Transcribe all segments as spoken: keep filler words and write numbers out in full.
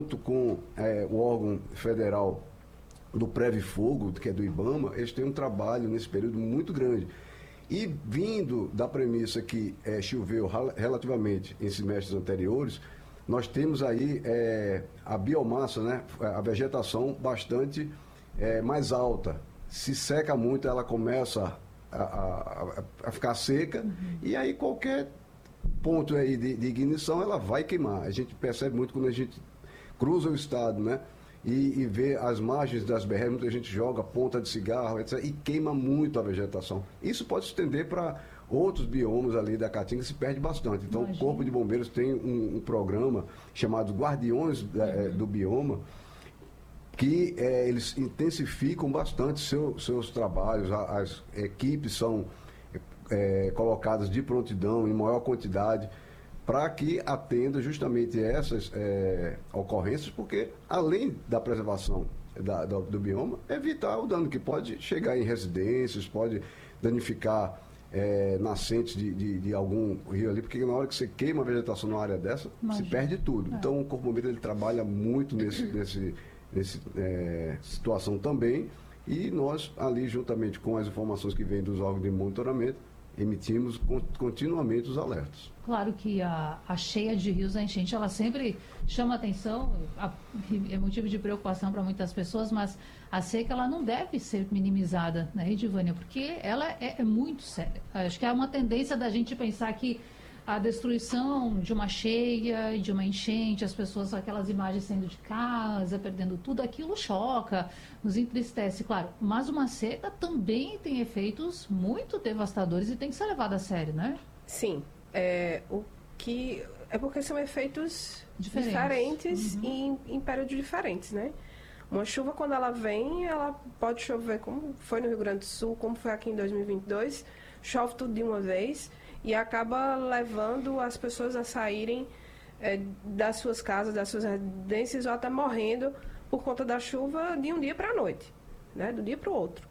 junto com é, o órgão federal do Previfogo, que é do IBAMA, eles têm um trabalho nesse período muito grande. E vindo da premissa que é, choveu relativamente em semestres anteriores, nós temos aí é, a biomassa, né, a vegetação bastante é, mais alta. Se seca muito, ela começa a, a, a ficar seca, uhum. E aí qualquer ponto aí de, de ignição, ela vai queimar. A gente percebe muito quando a gente cruza o estado, né? E, e vê as margens das B R, muita gente joga ponta de cigarro, etcétera, e queima muito a vegetação. Isso pode se estender para outros biomas ali da Caatinga, se perde bastante. Então, Imagina. O Corpo de Bombeiros tem um, um programa chamado Guardiões da, uhum. do Bioma, que é, eles intensificam bastante seu, seus trabalhos, as equipes são é, colocadas de prontidão em maior quantidade, para que atenda justamente essas é, ocorrências, porque além da preservação da, da, do bioma, evitar o dano que pode chegar em residências, pode danificar é, nascentes de, de, de algum rio ali, porque na hora que você queima a vegetação numa área dessa, Imagina. Se perde tudo. É. Então o Corpo Bombeiro ele trabalha muito nesse, nesse, nesse é, situação também, e nós ali, juntamente com as informações que vêm dos órgãos de monitoramento, emitimos continuamente os alertas. Claro que a, a cheia de rios, a enchente, ela sempre chama atenção, a, é motivo de preocupação para muitas pessoas, mas a seca ela não deve ser minimizada, né, Edivânia? Porque ela é, é muito séria. Acho que é uma tendência da gente pensar que a destruição de uma cheia, de uma enchente, as pessoas, aquelas imagens saindo de casa, perdendo tudo, aquilo choca, nos entristece, claro. Mas uma seca também tem efeitos muito devastadores e tem que ser levado a sério, né? Sim. É, o que, é porque são efeitos diferentes, diferentes uhum. e em, em períodos diferentes, né? Uma chuva, quando ela vem, ela pode chover, como foi no Rio Grande do Sul, como foi aqui em dois mil e vinte e dois, chove tudo de uma vez e acaba levando as pessoas a saírem é, das suas casas, das suas residências, ou até morrendo por conta da chuva de um dia para a noite, né? Do dia para o outro.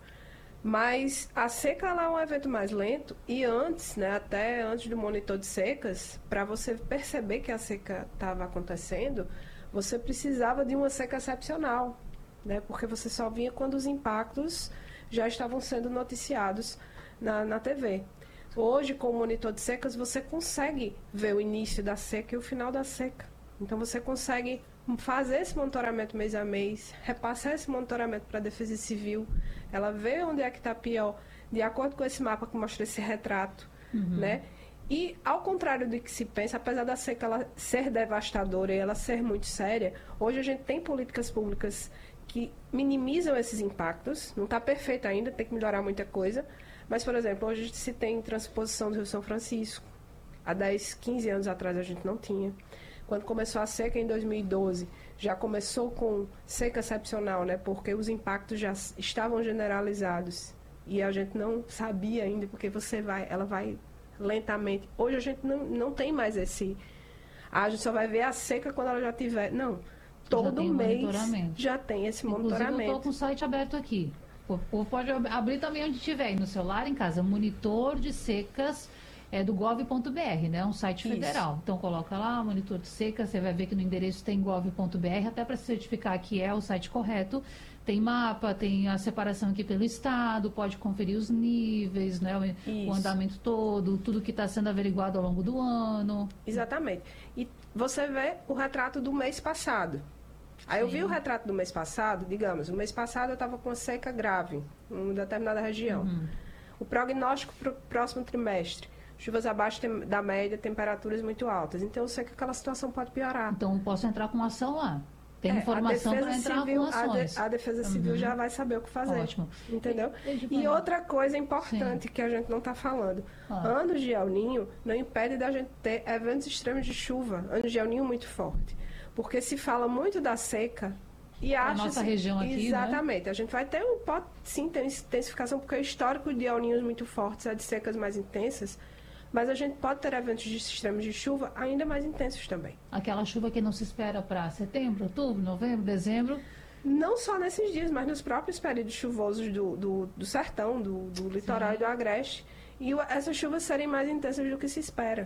Mas a seca ela é um evento mais lento e antes, né, até antes do monitor de secas, para você perceber que a seca estava acontecendo, você precisava de uma seca excepcional, né? Porque você só vinha quando os impactos já estavam sendo noticiados na, na T V. Hoje, com o monitor de secas, você consegue ver o início da seca e o final da seca. Então, você consegue fazer esse monitoramento mês a mês, repassar esse monitoramento para a Defesa Civil, ela vê onde é que está pior, de acordo com esse mapa que mostra esse retrato, uhum. né? E, ao contrário do que se pensa, apesar da seca ela ser devastadora e ela ser muito séria, hoje a gente tem políticas públicas que minimizam esses impactos, não está perfeito ainda, tem que melhorar muita coisa, mas, por exemplo, hoje se tem transposição do Rio São Francisco, há dez, quinze anos atrás a gente não tinha. Quando começou a seca em dois mil e doze, já começou com seca excepcional, né? Porque os impactos já estavam generalizados e a gente não sabia ainda, porque você vai, ela vai lentamente. Hoje a gente não, não tem mais esse... Ah, a gente só vai ver a seca quando ela já tiver... Não, todo mês já tem esse monitoramento. Inclusive, eu estou com o site aberto aqui. O povo pode abrir também onde tiver, no celular, em casa, monitor de secas... É do gov ponto br, né? É um site federal. Isso. Então, coloca lá, monitor de seca, você vai ver que no endereço tem gov ponto br, até para certificar que é o site correto. Tem mapa, tem a separação aqui pelo estado, pode conferir os níveis, né? O, o andamento todo, tudo que está sendo averiguado ao longo do ano. Exatamente. E você vê o retrato do mês passado. Aí Sim. eu vi o retrato do mês passado, digamos, o mês passado eu estava com uma seca grave em uma determinada região. Uhum. O prognóstico para o próximo trimestre. Chuvas abaixo da média, temperaturas muito altas. Então, eu sei que aquela situação pode piorar. Então, eu posso entrar com ação lá. Tem é, informação para entrar civil, com ações. A, de, a Defesa Civil uhum. já vai saber o que fazer. Ótimo. Entendeu? E, e outra coisa importante Sim. que a gente não está falando. Ah. Anos de El Niño não impede da gente ter eventos extremos de chuva. Anos de El Niño muito forte. Porque se fala muito da seca... E a nossa região aqui, exatamente. Né? A gente vai ter um... Pode sim ter intensificação, porque o histórico de El Niños muito fortes é de secas mais intensas. Mas a gente pode ter eventos de extremos de chuva ainda mais intensos também. Aquela chuva que não se espera para setembro, outubro, novembro, dezembro? Não só nesses dias, mas nos próprios períodos chuvosos do, do, do sertão, do, do litoral Sim. e do agreste. E essas chuvas serem mais intensas do que se espera.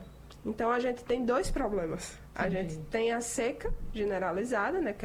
Então a gente tem dois problemas. A Entendi. gente tem a seca generalizada, né,